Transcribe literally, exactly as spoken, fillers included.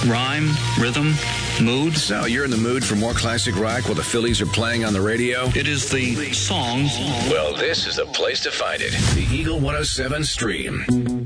rhyme, rhythm, mood. So you're in the mood for more classic rock while the Phillies are playing on the radio? It is the songs. Well, this is the place to find it. The Eagle one oh seven Stream.